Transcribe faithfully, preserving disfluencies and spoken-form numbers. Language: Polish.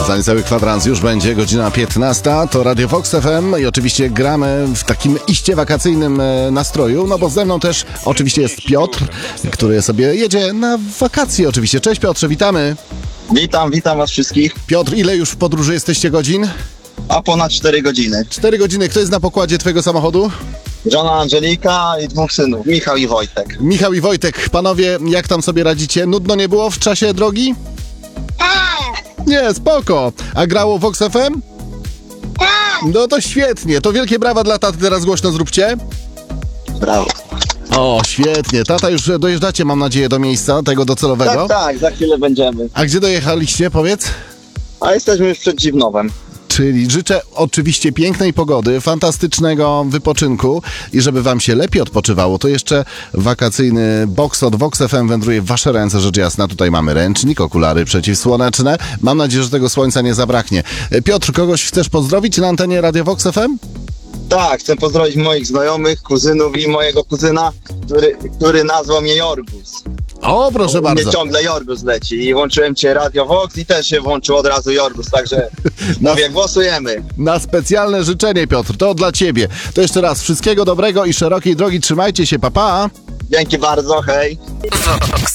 Za niecały kwadrans już będzie godzina piętnasta, to Radio Vox F M i oczywiście gramy w takim iście wakacyjnym nastroju, no bo ze mną też oczywiście jest Piotr, który sobie jedzie na wakacje oczywiście. Cześć Piotrze, witamy. Witam, witam was wszystkich. Piotr, ile już w podróży jesteście godzin? A ponad cztery godziny. cztery godziny. Kto jest na pokładzie twojego samochodu? Żona Angelika i dwóch synów, Michał i Wojtek. Michał i Wojtek. Panowie, jak tam sobie radzicie? Nudno nie było w czasie drogi? Nie, spoko. A grało Vox F M? No to świetnie. To wielkie brawa dla taty, teraz głośno zróbcie. Brawo. O, świetnie. Tata, już dojeżdżacie, mam nadzieję, do miejsca tego docelowego. Tak, tak, za chwilę będziemy. A gdzie dojechaliście, powiedz? A jesteśmy już przed Dziwnowem. Czyli życzę oczywiście pięknej pogody, fantastycznego wypoczynku i żeby wam się lepiej odpoczywało, to jeszcze wakacyjny boks od Vox F M wędruje w wasze ręce, rzecz jasna. Tutaj mamy ręcznik, okulary przeciwsłoneczne. Mam nadzieję, że tego słońca nie zabraknie. Piotr, kogoś chcesz pozdrowić na antenie Radio Vox F M? Tak, chcę pozdrowić moich znajomych, kuzynów i mojego kuzyna, który, który nazwał mnie Jorgus. O, proszę bardzo. Mnie ciągle Jorgus leci i włączyłem cię Radio Vox i też się włączył od razu Jorgus, także Na- mówię, głosujemy. Na specjalne życzenie, Piotr, to dla ciebie. To jeszcze raz, wszystkiego dobrego i szerokiej drogi, trzymajcie się, pa pa! Dzięki bardzo, hej. Vox.